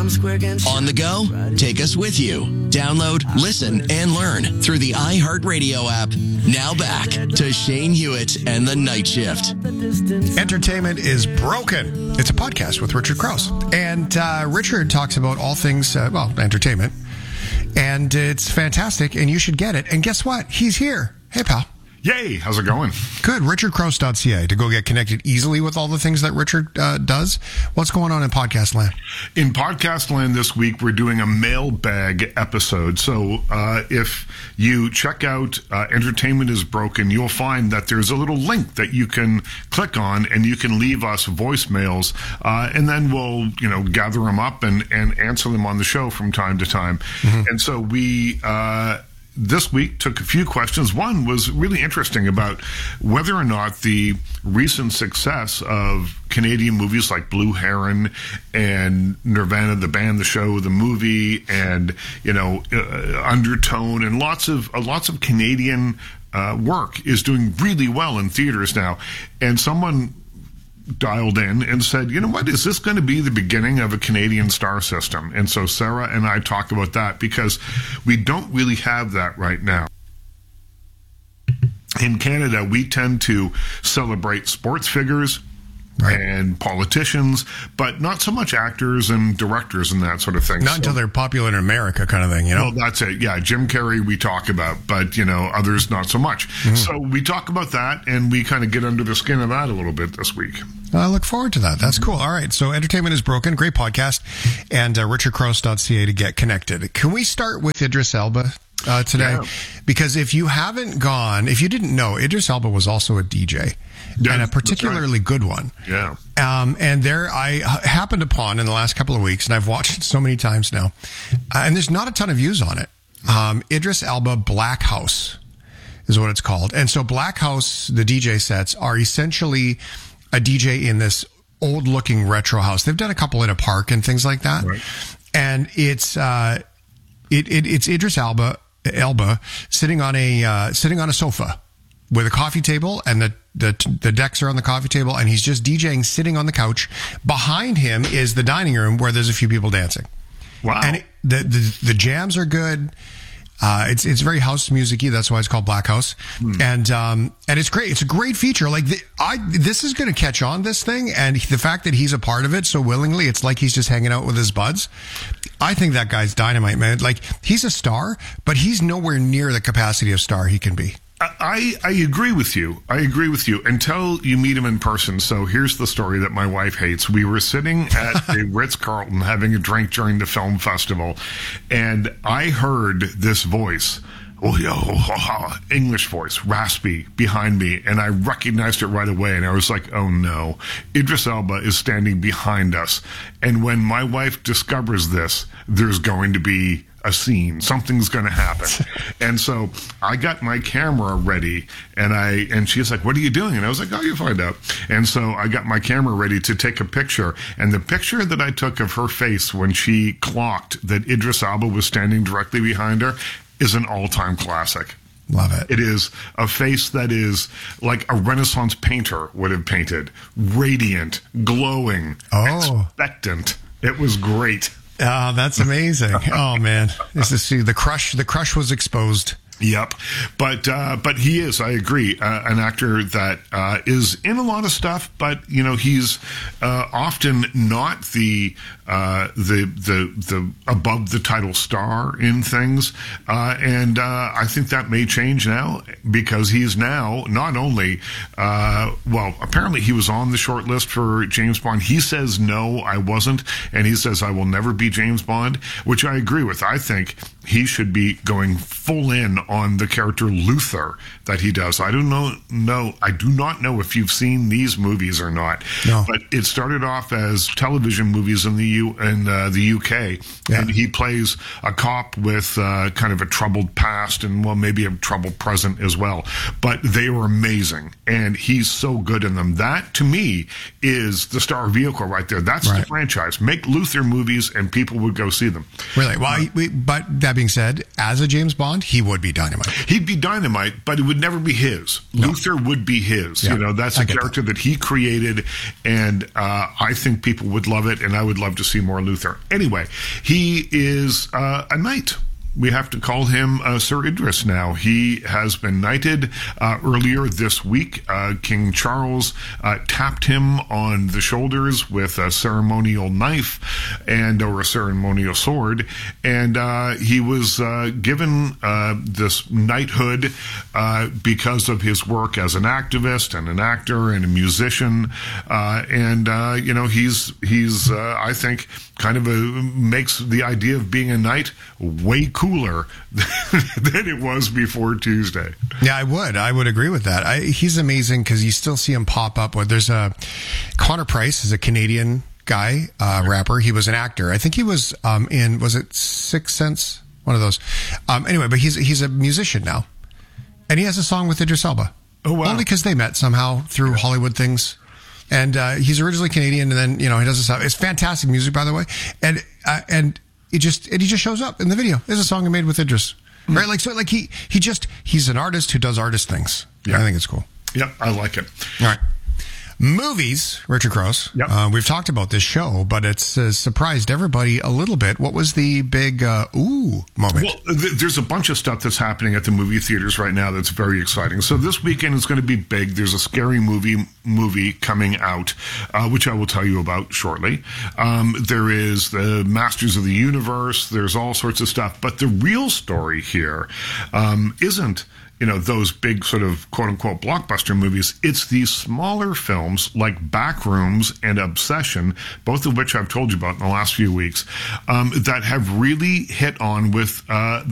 On the go? Take us with you. Download, listen, and learn through the iHeartRadio app. Now back to Shane Hewitt and the Night Shift. Entertainment is Broken. It's a podcast with Richard Krause. And Richard talks about all things, entertainment. And it's fantastic, and you should get it. And guess what? He's here. Hey, pal. Yay! How's it going? Good. RichardKrause.ca to go get connected easily with all the things that Richard does. What's going on in podcast land? In podcast land this week, we're doing a mailbag episode. So if you check out Entertainment is Broken, you'll find that there's a little link that you can click on, and you can leave us voicemails, and then we'll gather them up and answer them on the show from time to time. Mm-hmm. And so we this week took a few questions. One was really interesting about whether or not the recent success of Canadian movies like Blue Heron and Nirvana, the band, the show, the movie, and Undertone, and lots of Canadian work is doing really well in theaters now. And someone dialed in and said, you know what, is this going to be the beginning of a Canadian star system? And so Sarah and I talked about that, because we don't really have that right now. In Canada, we tend to celebrate sports figures, right, and politicians, but not so much actors and directors and that sort of thing. Not until they're popular in America, kind of thing, Well, that's it. Yeah, Jim Carrey we talk about, but, others not so much. Mm-hmm. So we talk about that, and we kind of get under the skin of that a little bit this week. I look forward to that. That's cool. All right. So Entertainment is Broken. Great podcast. And RichardKrause.ca to get connected. Can we start with Idris Elba today? Yeah. Because if you didn't know, Idris Elba was also a DJ. Yeah, and a particularly good one. Yeah. And I happened upon in the last couple of weeks, and I've watched it so many times now, and there's not a ton of views on it. Idris Elba Black House is what it's called. And so Black House, the DJ sets, are essentially a DJ in this old-looking retro house. They've done a couple in a park and things like that. Right. And it's Idris Elba sitting on a sofa with a coffee table, and the decks are on the coffee table, and he's just DJing sitting on the couch. Behind him is the dining room where there's a few people dancing. Wow. And the jams are good. It's very house music-y. That's why it's called Black House. And it's great. It's a great feature. Like this is going to catch on, this thing. And the fact that he's a part of it so willingly, it's like he's just hanging out with his buds. I think that guy's dynamite, man. Like, he's a star, but he's nowhere near the capacity of star he can be. I agree with you. I agree with you until you meet him in person. So here's the story that my wife hates. We were sitting at the Ritz-Carlton having a drink during the film festival, and I heard this voice, English voice, raspy, behind me, and I recognized it right away, and I was like, oh no, Idris Elba is standing behind us. And when my wife discovers this, there's going to be a scene. Something's going to happen. And so I got my camera ready, and she's like, what are you doing? And I was like, oh, you'll find out. And so I got my camera ready to take a picture. And the picture that I took of her face when she clocked that Idris Elba was standing directly behind her is an all-time classic. Love it. It is a face that is like a Renaissance painter would have painted. Radiant, glowing, expectant. It was great. Oh, that's amazing. Oh, man. The crush was exposed. Yep. But he is, I agree, an actor that is in a lot of stuff, but, he's often not the above the title star in things. And I think that may change now, because he's now not only, apparently he was on the short list for James Bond. He says, no, I wasn't. And he says, I will never be James Bond, which I agree with. I think he should be going full in on the character Luther that he does. I do not know if you've seen these movies or not. No. But it started off as television movies in the UK, and he plays a cop with kind of a troubled past and maybe a troubled present as well. But they were amazing, and he's so good in them. That to me is the star vehicle right there. That's the franchise. Make Luther movies, and people would go see them. Really? Well, but that That being said, as a James Bond, he would be dynamite. He'd be dynamite, but it would never be his. No. Luther would be his. Yeah, you know, that's a character that he created, and I think people would love it, and I would love to see more Luther. Anyway, he is a knight. We have to call him Sir Idris now. He has been knighted earlier this week. King Charles tapped him on the shoulders with a ceremonial knife or a ceremonial sword, and he was given this knighthood because of his work as an activist and an actor and a musician. You know, he's I think kind of makes the idea of being a knight way cooler than it was before Tuesday. Yeah, I would agree with that. He's amazing because you still see him pop up. There's Connor Price is a Canadian guy, rapper. He was an actor. I think he was was it Sixth Sense? One of those. Anyway, but he's a musician now, and he has a song with Idris Elba. Oh wow! Only because they met somehow through Hollywood things. And he's originally Canadian, and then he does this stuff. It's fantastic music, by the way, and he just shows up in the video. There's a song he made with Idris, right? Like he's an artist who does artist things. Yeah, I think it's cool. Yep, I like it. All right. Movies, Richard Cross. Yep. We've talked about this show, but it's surprised everybody a little bit. What was the big ooh moment? Well, there's a bunch of stuff that's happening at the movie theaters right now that's very exciting. So this weekend is going to be big. There's a scary movie coming out, which I will tell you about shortly. There is the Masters of the Universe. There's all sorts of stuff. But the real story here isn't those big sort of quote-unquote blockbuster movies. It's these smaller films like Backrooms and Obsession, both of which I've told you about in the last few weeks, that have really hit on with